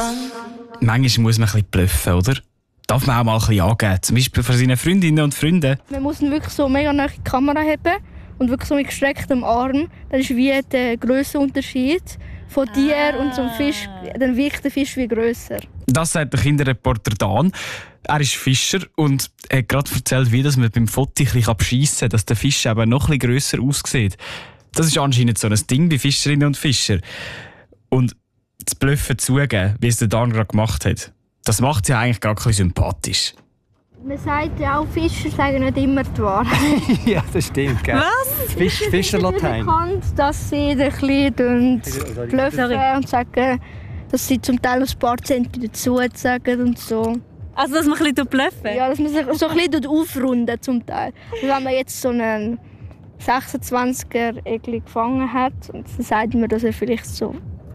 Manchmal muss man ein bisschen bluffen, oder? Darf man auch mal ein bisschen angeben, zum Beispiel von seinen Freundinnen und Freunden. Man muss ihn wirklich so mega nahe die Kamera haben und wirklich so mit gestrecktem Arm. Das ist wie der Grössenunterschied von dir und zum Fisch. Dann wirkt der Fisch wie grösser. Das sagt der Kinderreporter Dan. Er ist Fischer und hat gerade erzählt, wie man beim Foto ein bisschen beschissen kann, dass der Fisch eben noch ein bisschen grösser aussieht. Das ist anscheinend so ein Ding bei Fischerinnen und Fischern. Und das Bluffen zugeben, wie es der Dan gerade gemacht hat, das macht sie eigentlich gerade ein bisschen sympathisch. Man sagt ja auch, Fischer sagen nicht immer die Wahrheit. Ja, das stimmt. Gell? Was? Fischerlatein. Bekannt, dass sie ein bisschen bluffen und sagen, dass sie zum Teil ein paar Zentimeter dazu sagen und so. Also, dass man ein bisschen bluffen? Ja, dass man sich so ein bisschen aufrunden zum Teil. Und wenn man jetzt so einen 26er Egli gefangen hat, dann sagt man, dass er vielleicht so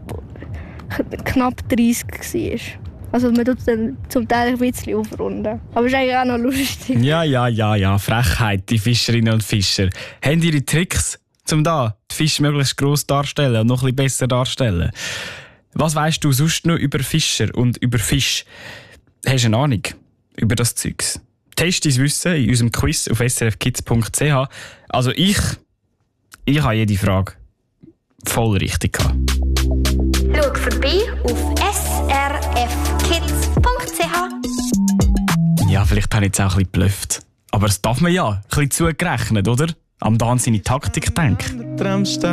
knapp 30 war. Also man tut dann zum Teil ein bisschen aufrunden. Aber es ist eigentlich auch noch lustig. Ja. Frechheit, die Fischerinnen und Fischer. Haben die ihre Tricks, um da die Fische möglichst gross darzustellen und noch ein bisschen besser darzustellen? Was weisst du sonst noch über Fischer und über Fisch? Hast du eine Ahnung über das Zeugs? Test dein Wissen in unserem Quiz auf srfkids.ch. Also ich habe jede Frage voll richtig gehabt. Schau vorbei auf srfkids.ch. Ja, vielleicht habe ich jetzt auch ein bisschen geblufft. Aber das darf man ja. Ein bisschen zugerechnet, oder? Am Dan seine Taktik denken.